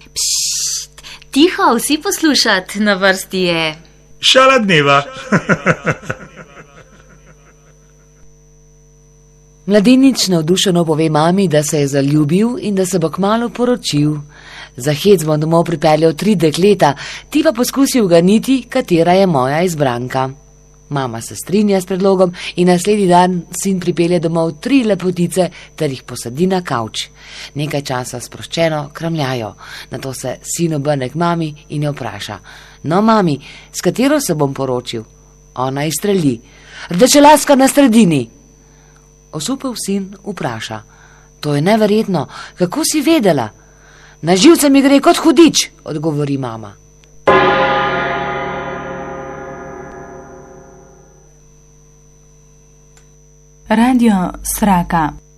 Pšt, tiho, vsi poslušat, na vrsti je. Šala dneva. Mladenič navdušeno pove mami, da se je zaljubil in da se bo kmalu poročil. Za hec bom domov pripeljal 3 dekleta, ti pa poskusi uganiti, katera je moja izbranka. Mama se strinja s predlogom in naslednji dan sin pripelje domov 3 lepotice ter jih posadi na kavč. Nekaj časa sproščeno kramljajo, nato se sin obrne k mami in jo vpraša: No, mami, s katero se bom poročil? Ona izstreli: Rdečelaska na sredini. Osupel sin vpraša: To je neverjetno, kako si vedela? Na živce mi gre kot hudič, odgovori mama. Radio Sraka.